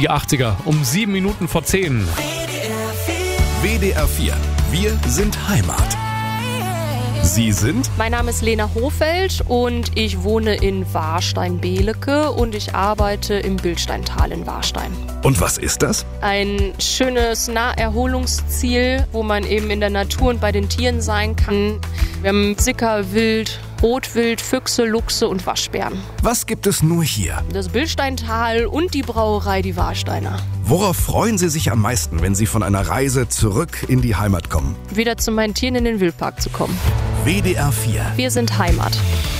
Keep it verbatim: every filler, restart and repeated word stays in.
Die achtziger um sieben Minuten vor zehn. W D R vier. Wir sind Heimat. Sie sind? Mein Name ist Lena Hofeld und ich wohne in Warstein-Belecke und ich arbeite im Bilsteintal in Warstein. Und was ist das? Ein schönes Naherholungsziel, wo man eben in der Natur und bei den Tieren sein kann. Wir haben Sicker, Wild, Rotwild, Füchse, Luchse und Waschbären. Was gibt es nur hier? Das Bilsteintal und die Brauerei Die Warsteiner. Worauf freuen Sie sich am meisten, wenn Sie von einer Reise zurück in die Heimat kommen? Wieder zu meinen Tieren in den Wildpark zu kommen. W D R vier. Wir sind Heimat.